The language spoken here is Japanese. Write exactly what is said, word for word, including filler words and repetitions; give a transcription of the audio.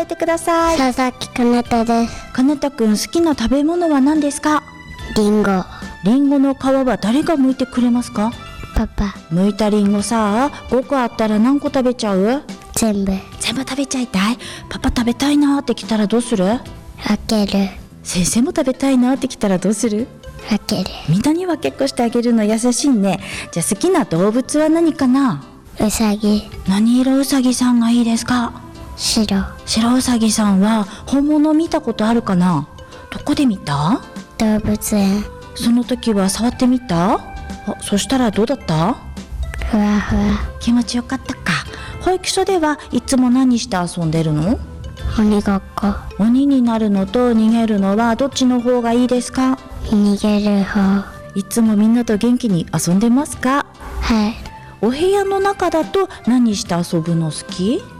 えてください。 佐々木かなたです。 かなたくん、好きな食べ物は何ですか？ リンゴ。 リンゴの皮は誰が剥いてくれますか？ パパ。 剥いたリンゴさ、ごこあったら何個食べちゃう？ 全部。 全部食べちゃいたい？パパ食べたいなって来たらどうする？ 分ける。 先生も食べたいなって来たらどうする？ 分ける。 みんなには結構してあげるの優しいね。じゃあ好きな動物は何かな？ うさぎ。 何色うさぎさんがいいですか？ 白。 白うさぎさんは本物見たことあるかな？どこで見た？ 動物園。 その時は触ってみた？あ、そしたらどうだった？ ふわふわ。 気持ちよかったか。保育所ではいつも何して遊んでるの？ 鬼ごっこ。 鬼になるのと逃げるのはどっちの方がいいですか？ 逃げる方。 いつもみんなと元気に遊んでますか？ はい。 お部屋の中だと何して遊ぶの好き？